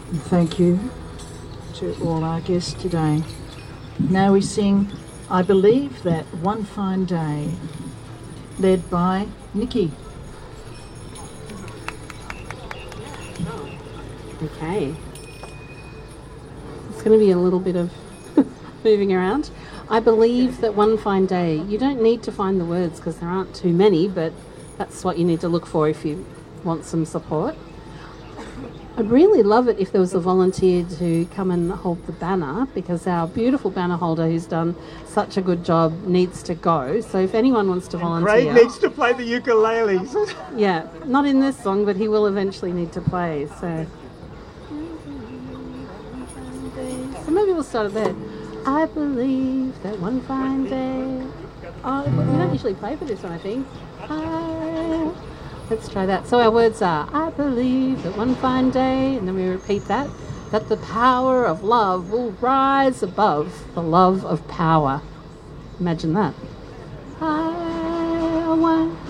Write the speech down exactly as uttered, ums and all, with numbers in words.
And thank you to all our guests today. Now we sing I Believe That One Fine Day, led by Nikki. Okay. It's going to be a little bit of moving around. I believe that one fine day, you don't need to find the words because there aren't too many, but that's what you need to look for if you want some support. I'd really love it if there was a volunteer to come and hold the banner, because our beautiful banner holder who's done such a good job needs to go. So if anyone wants to volunteer... Craig needs to play the ukulele. Yeah, not in this song, but he will eventually need to play, so... So maybe we'll start at there. I believe that one fine day... Oh, we don't usually play for this one, I think. I... Let's try that. So our words are, I believe that one fine day, and then we repeat that, that the power of love will rise above the love of power. Imagine that. I want